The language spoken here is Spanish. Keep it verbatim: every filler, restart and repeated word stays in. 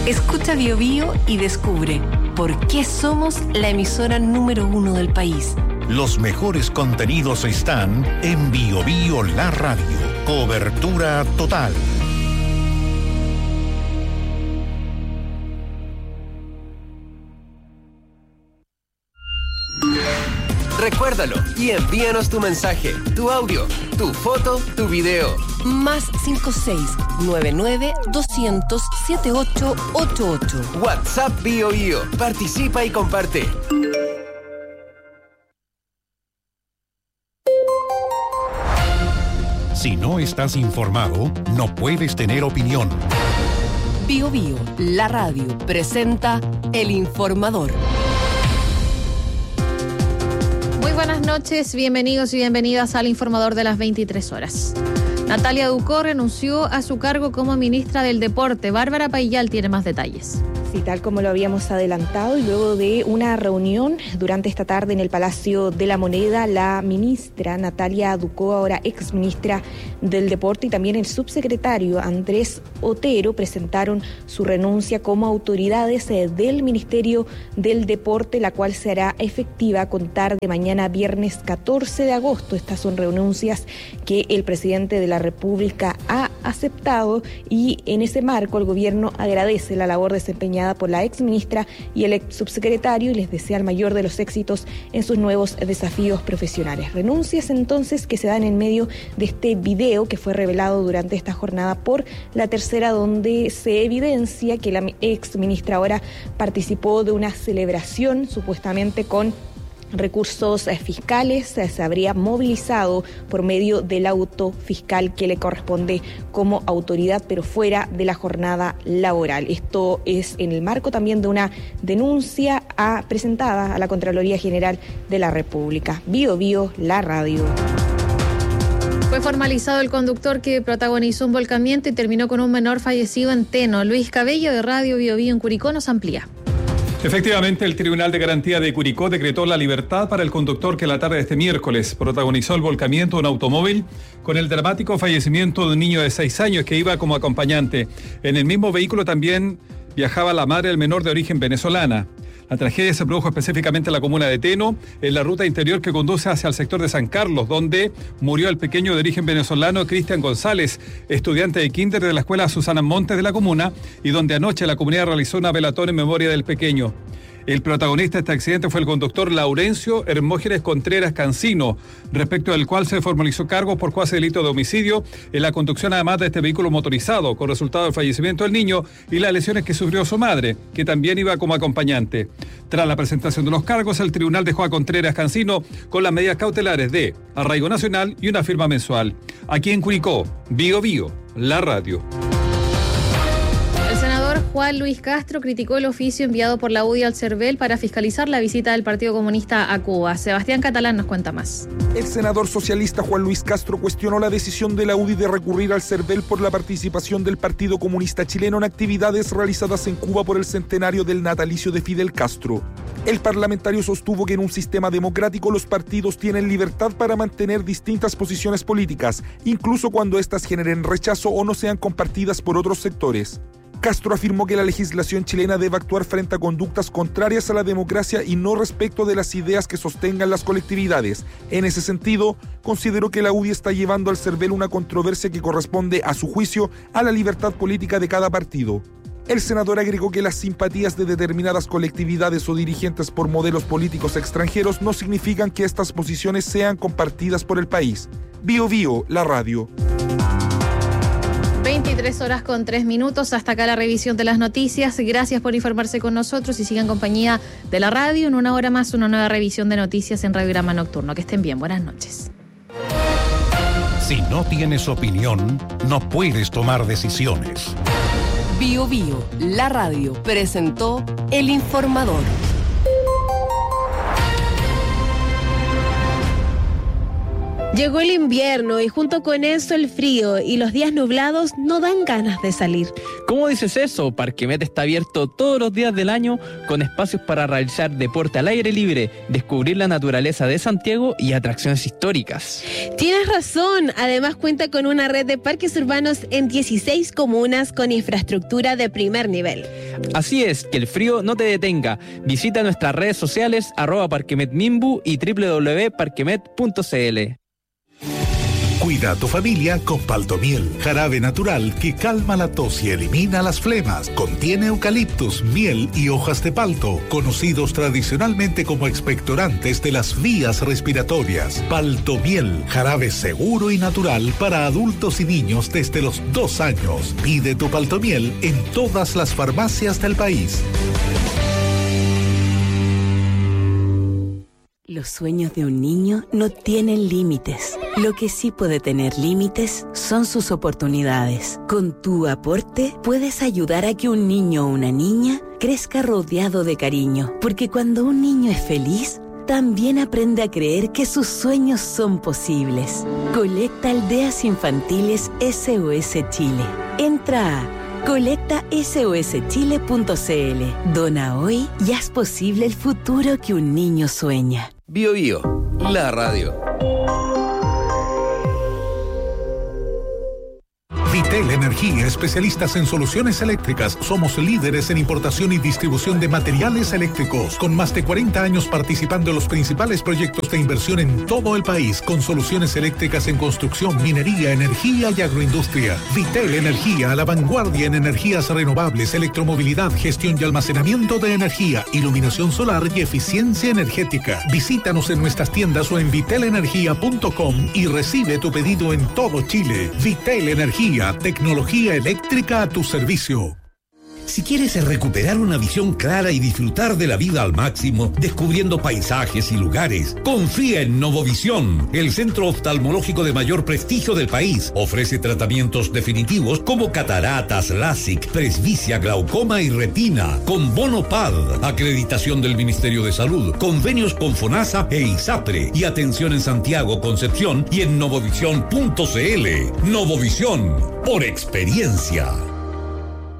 Escucha Bio Bio y descubre por qué somos la emisora número uno del país. Los mejores contenidos están en Bio Bio La Radio. Cobertura total. Recuérdalo y envíanos tu mensaje, tu audio, tu foto, tu video. Más cinco seis nueve nueve doscientos setenta y ocho ochenta y ocho. WhatsApp Bio Bio. Participa y comparte. Si no estás informado, no puedes tener opinión. Bio Bio, la radio, presenta El Informador. Muy buenas noches, bienvenidos y bienvenidas al Informador de las veintitrés horas. Natalia Ducó renunció a su cargo como ministra del Deporte. Bárbara Paillal tiene más detalles. Sí, tal como lo habíamos adelantado, y luego de una reunión durante esta tarde en el Palacio de la Moneda, la ministra Natalia Ducó, ahora exministra del Deporte, y también el subsecretario Andrés Otero presentaron su renuncia como autoridades del Ministerio del Deporte, la cual se hará efectiva a contar de mañana viernes catorce de agosto. Estas son renuncias que el presidente de la República ha aceptado, y en ese marco el gobierno agradece la labor desempeñada por la exministra y el ex subsecretario y les desea el mayor de los éxitos en sus nuevos desafíos profesionales. Renuncias entonces que se dan en medio de este video que fue revelado durante esta jornada por La Tercera, donde se evidencia que la exministra ahora participó de una celebración supuestamente con recursos fiscales. Se habría movilizado por medio del auto fiscal que le corresponde como autoridad, pero fuera de la jornada laboral. Esto es en el marco también de una denuncia a, presentada a la Contraloría General de la República. Bio Bio, la radio. Fue formalizado el conductor que protagonizó un volcamiento y terminó con un menor fallecido en Teno. Luis Cabello, de Radio Bio Bio en Curicó, nos amplía. Efectivamente, el Tribunal de Garantía de Curicó decretó la libertad para el conductor que la tarde de este miércoles protagonizó el volcamiento de un automóvil con el dramático fallecimiento de un niño de seis años que iba como acompañante. En el mismo vehículo también viajaba la madre del menor de origen venezolana. La tragedia se produjo específicamente en la comuna de Teno, en la ruta interior que conduce hacia el sector de San Carlos, donde murió el pequeño de origen venezolano Cristian González, estudiante de kinder de la escuela Susana Montes de la comuna, y donde anoche la comunidad realizó una velatoria en memoria del pequeño. El protagonista de este accidente fue el conductor Laurencio Hermógenes Contreras Cancino, respecto del cual se formalizó cargos por cuasi delito de homicidio en la conducción además de este vehículo motorizado, con resultado del fallecimiento del niño y las lesiones que sufrió su madre, que también iba como acompañante. Tras la presentación de los cargos, el tribunal dejó a Contreras Cancino con las medidas cautelares de arraigo nacional y una firma mensual. Aquí en Curicó, Bio Bio, la radio. Juan Luis Castro criticó el oficio enviado por la U D I al CERVEL para fiscalizar la visita del Partido Comunista a Cuba. Sebastián Catalán nos cuenta más. El senador socialista Juan Luis Castro cuestionó la decisión de la U D I de recurrir al CERVEL por la participación del Partido Comunista Chileno en actividades realizadas en Cuba por el centenario del natalicio de Fidel Castro. El parlamentario sostuvo que en un sistema democrático los partidos tienen libertad para mantener distintas posiciones políticas, incluso cuando éstas generen rechazo o no sean compartidas por otros sectores. Castro afirmó que la legislación chilena debe actuar frente a conductas contrarias a la democracia y no respecto de las ideas que sostengan las colectividades. En ese sentido, consideró que la U D I está llevando al CERVEL una controversia que corresponde, a su juicio, a la libertad política de cada partido. El senador agregó que las simpatías de determinadas colectividades o dirigentes por modelos políticos extranjeros no significan que estas posiciones sean compartidas por el país. Bio Bio, la radio. veintitrés horas con tres minutos, hasta acá la revisión de las noticias. Gracias por informarse con nosotros y sigan en compañía de la radio. En una hora más, una nueva revisión de noticias en Radiograma Nocturno. Que estén bien, buenas noches. Si no tienes opinión, no puedes tomar decisiones. Bio Bio, la radio, presentó El Informador. Llegó el invierno y junto con eso el frío y los días nublados no dan ganas de salir. ¿Cómo dices eso? Parquemet está abierto todos los días del año con espacios para realizar deporte al aire libre, descubrir la naturaleza de Santiago y atracciones históricas. Tienes razón, además cuenta con una red de parques urbanos en dieciséis comunas con infraestructura de primer nivel. Así es, que el frío no te detenga. Visita nuestras redes sociales arroba parquemetmimbu y doble u doble u doble u punto parquemet punto c l. Cuida a tu familia con Paltomiel, jarabe natural que calma la tos y elimina las flemas. Contiene eucaliptus, miel y hojas de palto, conocidos tradicionalmente como expectorantes de las vías respiratorias. Paltomiel, jarabe seguro y natural para adultos y niños desde los dos años. Pide tu Paltomiel en todas las farmacias del país. Los sueños de un niño no tienen límites. Lo que sí puede tener límites son sus oportunidades. Con tu aporte puedes ayudar a que un niño o una niña crezca rodeado de cariño, porque cuando un niño es feliz, también aprende a creer que sus sueños son posibles. Colecta Aldeas Infantiles S O S Chile. Entra a colecta S O S chile punto c l. Dona hoy y haz posible el futuro que un niño sueña. Bio Bio, la radio. Vitel Energía, especialistas en soluciones eléctricas. Somos líderes en importación y distribución de materiales eléctricos, con más de cuarenta años participando en los principales proyectos de inversión en todo el país, con soluciones eléctricas en construcción, minería, energía y agroindustria. Vitel Energía, a la vanguardia en energías renovables, electromovilidad, gestión y almacenamiento de energía, iluminación solar y eficiencia energética. Visítanos en nuestras tiendas o en vitel energía punto com y recibe tu pedido en todo Chile. Vitel Energía, tecnología eléctrica a tu servicio. Si quieres recuperar una visión clara y disfrutar de la vida al máximo, descubriendo paisajes y lugares, confía en Novovisión, el centro oftalmológico de mayor prestigio del país. Ofrece tratamientos definitivos como cataratas, LASIK, presbicia, glaucoma y retina, con bono P A D, acreditación del Ministerio de Salud, convenios con FONASA e ISAPRE, y atención en Santiago, Concepción y en novovisión punto c l. Novovisión, por experiencia.